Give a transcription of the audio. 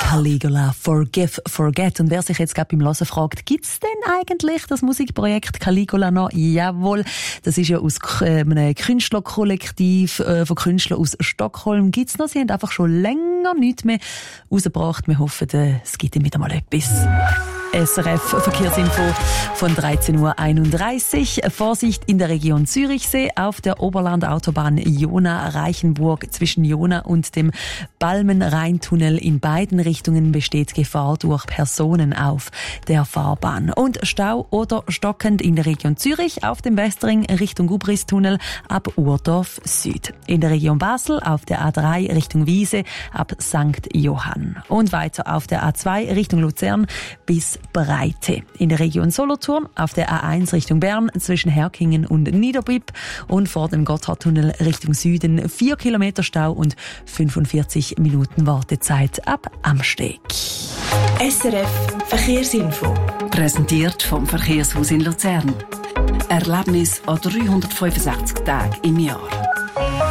Caligula, Forgive, Forget. Und wer sich jetzt gerade beim Hören fragt, gibt's denn eigentlich das Musikprojekt Caligula noch? Jawohl, das ist ja aus einem Künstlerkollektiv von Künstlern aus Stockholm. Gibt's noch? Sie haben einfach schon länger nichts mehr rausgebracht. Wir hoffen, es gibt ihm wieder mal etwas. SRF Verkehrsinfo von 13.31 Uhr. Vorsicht in der Region Zürichsee auf der Oberland-Autobahn Jona-Reichenburg. Zwischen Jona und dem Balmen-Rheintunnel in beiden Richtungen besteht Gefahr durch Personen auf der Fahrbahn. Und Stau oder stockend in der Region Zürich auf dem Westring Richtung Gubristunnel ab Urdorf Süd. In der Region Basel auf der A3 Richtung Wiese ab St. Johann. Und weiter auf der A2 Richtung Luzern bis Breite. In der Region Solothurn auf der A1 Richtung Bern zwischen Herkingen und Niederbipp und vor dem Gotthardtunnel Richtung Süden 4 Kilometer Stau und 45 Minuten Wartezeit ab Amsteg. SRF Verkehrsinfo. Präsentiert vom Verkehrshaus in Luzern. Erlebnis an 365 Tagen im Jahr.